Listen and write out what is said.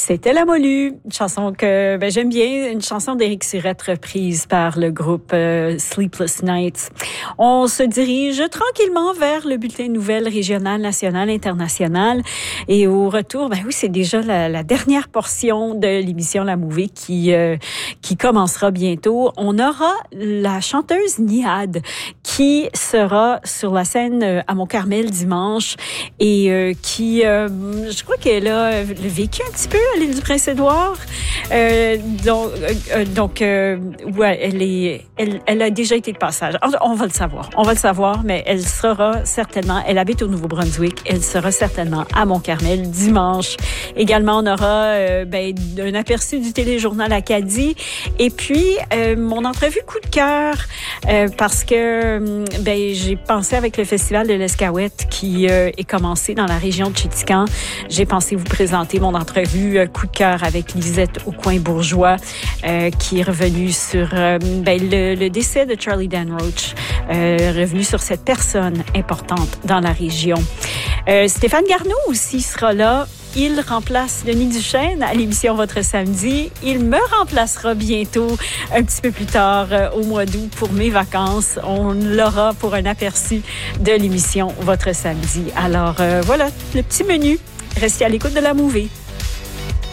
C'était La Molue, une chanson que j'aime bien, une chanson d'Éric Sirette reprise par le groupe Sleepless Nights. On se dirige tranquillement vers le bulletin de nouvelles régional, national, international. Et au retour, oui, c'est déjà la dernière portion de l'émission La Mouvée qui commencera bientôt. On aura la chanteuse Niad qui sera sur la scène à Mont-Carmel dimanche et qui, je crois qu'elle a vécu un petit peu à l'île du Prince-Édouard. Donc, elle a déjà été de passage. On va le savoir, mais elle habite au Nouveau-Brunswick, elle sera certainement à Mont-Carmel dimanche. Également, on aura un aperçu du téléjournal Acadie et puis mon entrevue coup de cœur parce que j'ai pensé avec le festival de l'Escaouette qui est commencé dans la région de Chéticamp. J'ai pensé vous présenter mon entrevue coup de cœur avec Lisette Aucoin-Bourgeois qui est revenue sur le décès de Charlie Dan Roach, revenu sur cette personne importante dans la région. Stéphane Garneau aussi sera là. Il remplace Denis Duchesne à l'émission Votre Samedi. Il me remplacera bientôt, un petit peu plus tard, au mois d'août, pour mes vacances. On l'aura pour un aperçu de l'émission Votre Samedi. Alors, voilà, le petit menu. Restez à l'écoute de La Mouvée.